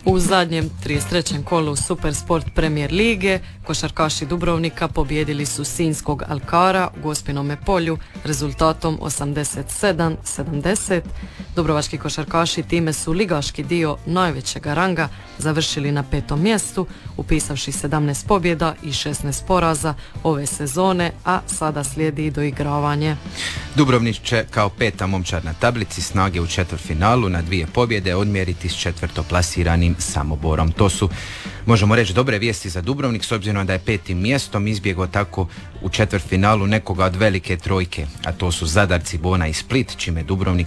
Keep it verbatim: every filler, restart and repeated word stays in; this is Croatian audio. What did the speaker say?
U zadnjem trideset trećem kolu Supersport Premier lige košarkaši Dubrovnika pobijedili su sinjskog Alkara u Gospinome polju rezultatom osamdeset sedam sedamdeset. Dubrovački košarkaši time su ligaški dio najvećega ranga završili na petom mjestu, upisavši sedamnaest pobjeda i šesnaest poraza ove sezone, a sada slijedi doigravanje. Dubrovnik će kao peta momčad na tablici snage u četvrtfinalu na dvije pobjede odmjeriti s četvrtoplasiranim Samoborom. To su, možemo reći, dobre vijesti za Dubrovnik s obzirom da je petim mjestom izbjegao tako u četvrtfinalu nekoga od velike trojke, a to su Zadar, Cibona i Split, čime Dubrovnik